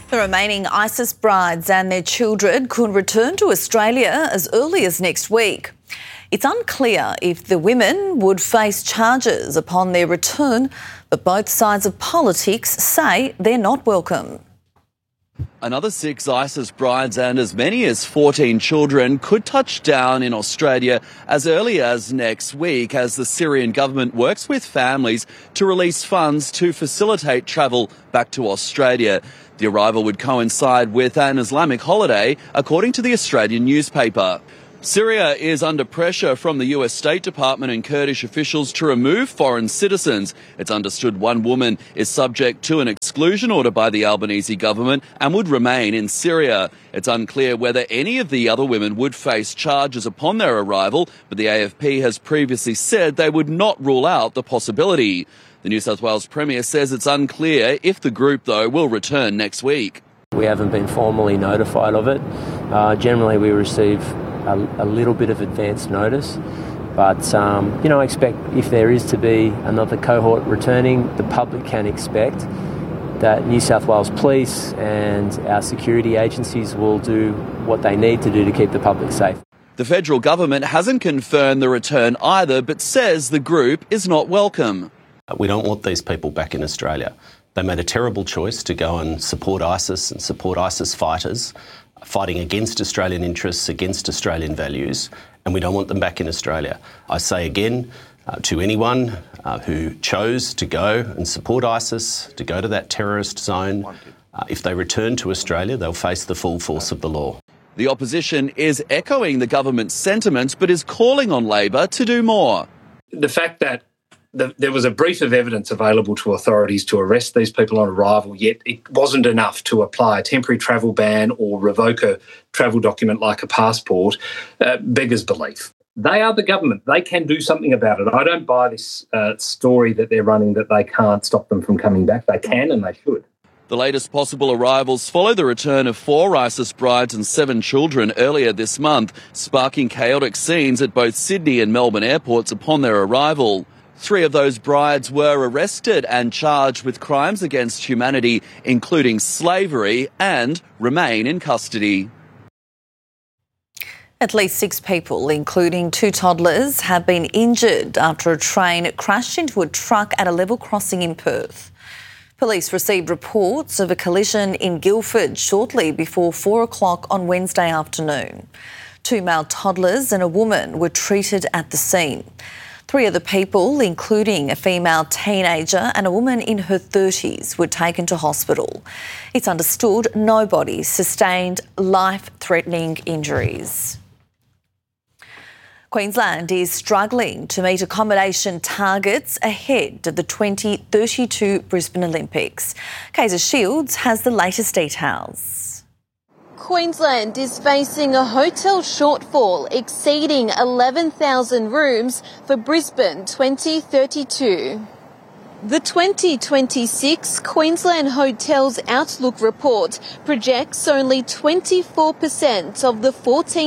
The remaining ISIS brides and their children could return to Australia as early as next week. It's unclear if the women would face charges upon their return, but both sides of politics say they're not welcome. Another 6 ISIS brides and as many as 14 children could touch down in Australia as early as next week as the Syrian government works with families to release funds to facilitate travel back to Australia. The arrival would coincide with an Islamic holiday, according to the Australian newspaper. Syria is under pressure from the US State Department and Kurdish officials to remove foreign citizens. It's understood one woman is subject to an exclusion order by the Albanese government and would remain in Syria. It's unclear whether any of the other women would face charges upon their arrival, but the AFP has previously said they would not rule out the possibility. The New South Wales Premier says it's unclear if the group, though, will return next week. We haven't been formally notified of it. Generally, we receive a little bit of advance notice, but I expect if there is to be another cohort returning, the public can expect that New South Wales Police and our security agencies will do what they need to do to keep the public safe. The federal government hasn't confirmed the return either, but says the group is not welcome. We don't want these people back in Australia. They made a terrible choice to go and support ISIS and support ISIS fighters, fighting against Australian interests, against Australian values, and we don't want them back in Australia. I say again to anyone who chose to go and support ISIS, to go to that terrorist zone, if they return to Australia, they'll face the full force of the law. The opposition is echoing the government's sentiments, but is calling on Labor to do more. The fact that there was a brief of evidence available to authorities to arrest these people on arrival, yet it wasn't enough to apply a temporary travel ban or revoke a travel document like a passport, beggars belief. They are the government. They can do something about it. I don't buy this story that they're running that they can't stop them from coming back. They can and they should. The latest possible arrivals follow the return of 4 ISIS brides and 7 children earlier this month, sparking chaotic scenes at both Sydney and Melbourne airports upon their arrival. 3 of those brides were arrested and charged with crimes against humanity, including slavery, and remain in custody. At least 6 people, including 2 toddlers, have been injured after a train crashed into a truck at a level crossing in Perth. Police received reports of a collision in Guildford shortly before 4 o'clock on Wednesday afternoon. 2 male toddlers and a woman were treated at the scene. 3 other people, including a female teenager and a woman in her 30s, were taken to hospital. It's understood nobody sustained life-threatening injuries. Queensland is struggling to meet accommodation targets ahead of the 2032 Brisbane Olympics. Kaiser Shields has the latest details. Queensland is facing a hotel shortfall exceeding 11,000 rooms for Brisbane 2032. The 2026 Queensland Hotels Outlook report projects only 24% of the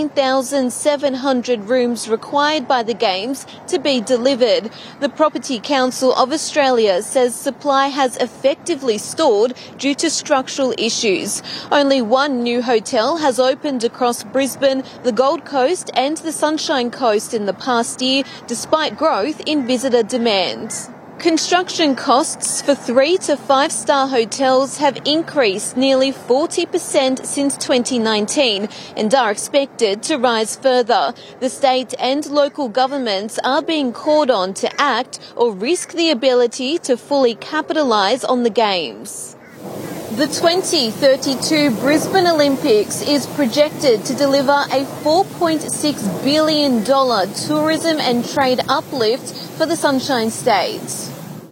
14,700 rooms required by the Games to be delivered. The Property Council of Australia says supply has effectively stalled due to structural issues. Only 1 new hotel has opened across Brisbane, the Gold Coast and the Sunshine Coast in the past year, despite growth in visitor demand. Construction costs for 3 to 5-star hotels have increased nearly 40% since 2019 and are expected to rise further. The state and local governments are being called on to act or risk the ability to fully capitalise on the Games. The 2032 Brisbane Olympics is projected to deliver a $4.6 billion tourism and trade uplift for the Sunshine State.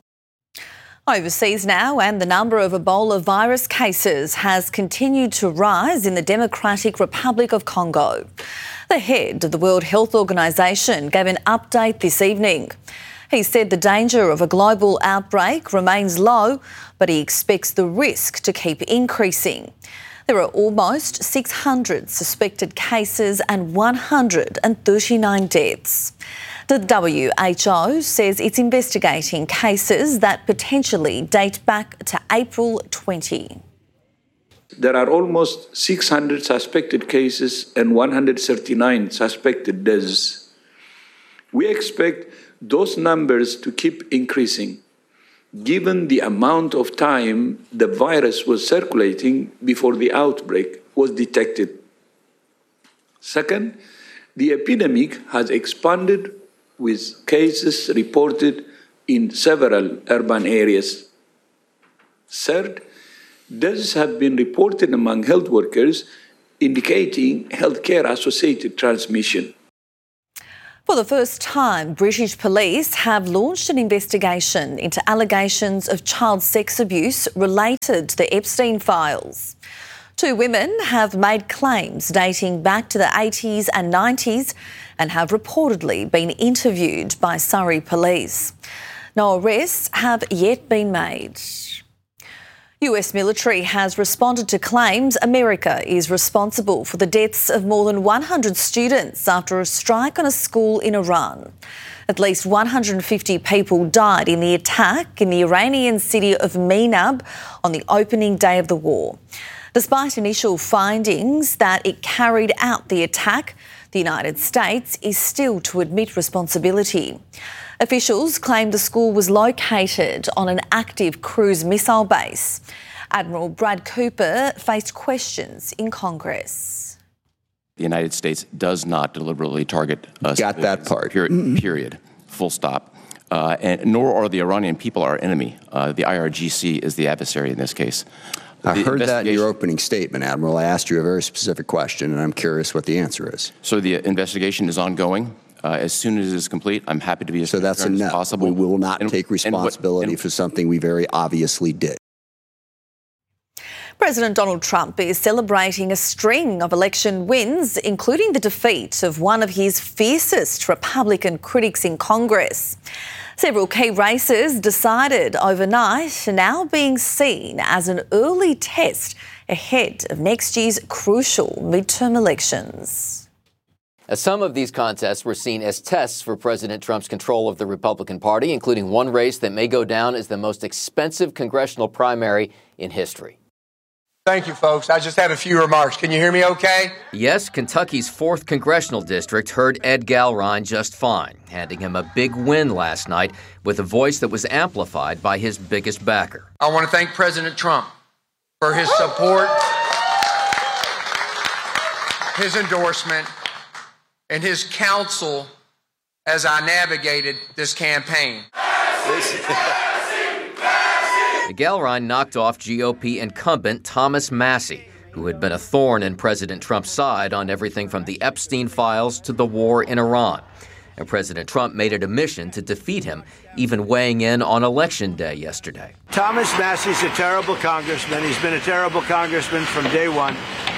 Overseas now, and the number of Ebola virus cases has continued to rise in the Democratic Republic of Congo. The head of the World Health Organization gave an update this evening. He said the danger of a global outbreak remains low, but he expects the risk to keep increasing. There are almost 600 suspected cases and 139 deaths. The WHO says it's investigating cases that potentially date back to April 20. there are almost 600 suspected cases and 139 suspected deaths. We expect those numbers to keep increasing, given the amount of time the virus was circulating before the outbreak was detected. Second, the epidemic has expanded with cases reported in several urban areas. Third, deaths have been reported among health workers, indicating healthcare-associated transmission. For the first time, British police have launched an investigation into allegations of child sex abuse related to the Epstein files. 2 women have made claims dating back to the 80s and 90s and have reportedly been interviewed by Surrey police. No arrests have yet been made. US military has responded to claims America is responsible for the deaths of more than 100 students after a strike on a school in Iran. At least 150 people died in the attack in the Iranian city of Meenab on the opening day of the war. Despite initial findings that it carried out the attack, the United States is still to admit responsibility. Officials claim the school was located on an active cruise missile base. Admiral Brad Cooper faced questions in Congress. The United States does not deliberately target us. Got that part. Period. Full stop. And nor are the Iranian people our enemy. The IRGC is the adversary in this case. I heard that in your opening statement, Admiral. I asked you a very specific question, and I'm curious what the answer is. So the investigation is ongoing. As soon as it is complete, I'm happy to be as transparent as possible. We will not take responsibility for something we very obviously did. President Donald Trump is celebrating a string of election wins, including the defeat of one of his fiercest Republican critics in Congress. Several key races decided overnight are now being seen as an early test ahead of next year's crucial midterm elections. Some of these contests were seen as tests for President Trump's control of the Republican Party, including one race that may go down as the most expensive congressional primary in history. Thank you, folks. I just have a few remarks. Can you hear me okay? Yes, Kentucky's 4th congressional district heard Ed Galrine just fine, handing him a big win last night with a voice that was amplified by his biggest backer. I want to thank President Trump for his support, his endorsement, and his counsel as I navigated this campaign. Galrine knocked off GOP incumbent Thomas Massie, who had been a thorn in President Trump's side on everything from the Epstein files to the war in Iran. And President Trump made it a mission to defeat him, even weighing in on Election Day yesterday. Thomas Massie's a terrible congressman. He's been a terrible congressman from day one.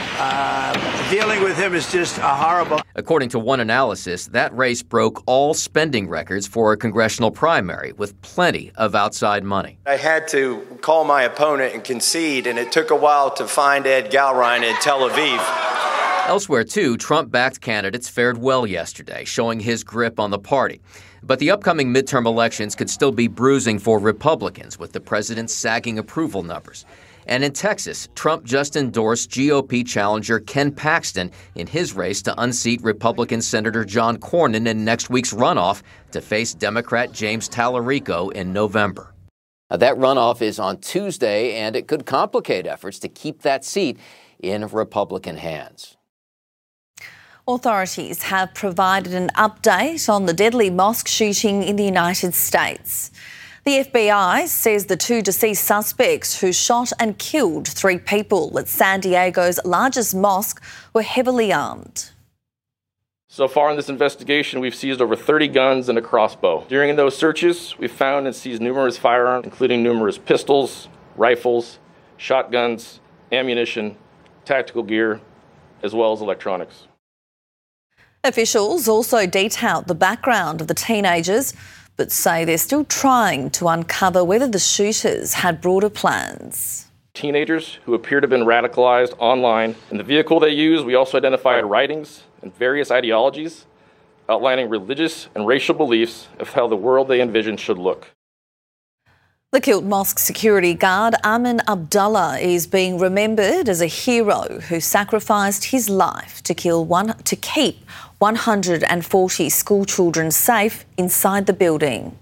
Dealing with him is just horrible. According to one analysis, that race broke all spending records for a congressional primary with plenty of outside money. I had to call my opponent and concede, and it took a while to find Ed Galrine in Tel Aviv. Elsewhere, too, Trump-backed candidates fared well yesterday, showing his grip on the party. But the upcoming midterm elections could still be bruising for Republicans, with the president's sagging approval numbers. And in Texas, Trump just endorsed GOP challenger Ken Paxton in his race to unseat Republican Senator John Cornyn in next week's runoff to face Democrat James Tallarico in November. That runoff is on Tuesday, and it could complicate efforts to keep that seat in Republican hands. Authorities have provided an update on the deadly mosque shooting in the United States. The FBI says the 2 deceased suspects who shot and killed 3 people at San Diego's largest mosque were heavily armed. So far in this investigation, we've seized over 30 guns and a crossbow. During those searches, we found and seized numerous firearms, including numerous pistols, rifles, shotguns, ammunition, tactical gear, as well as electronics. Officials also detailed the background of the teenagers, but say they're still trying to uncover whether the shooters had broader plans. Teenagers who appear to have been radicalized online. In the vehicle they used, we also identified writings and various ideologies outlining religious and racial beliefs of how the world they envisioned should look. The killed mosque security guard Amin Abdullah is being remembered as a hero who sacrificed his life to keep 140 school children safe inside the building.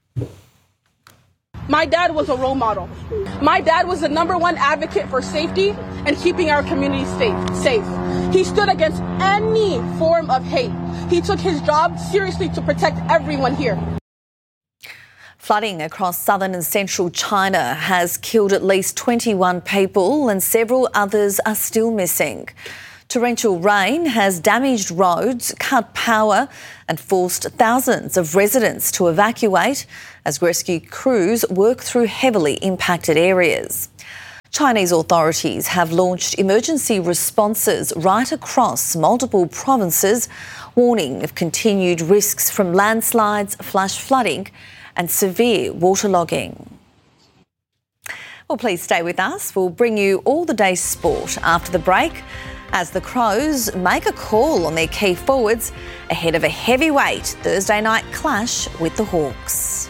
My dad was a role model. My dad was the #1 advocate for safety and keeping our community safe. He stood against any form of hate. He took his job seriously to protect everyone here. Flooding across southern and central China has killed at least 21 people and several others are still missing. Torrential rain has damaged roads, cut power and forced thousands of residents to evacuate as rescue crews work through heavily impacted areas. Chinese authorities have launched emergency responses right across multiple provinces, warning of continued risks from landslides, flash flooding and severe waterlogging. Well, please stay with us. We'll bring you all the day's sport after the break as the Crows make a call on their key forwards ahead of a heavyweight Thursday night clash with the Hawks.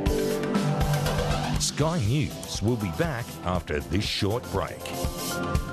Sky News will be back after this short break.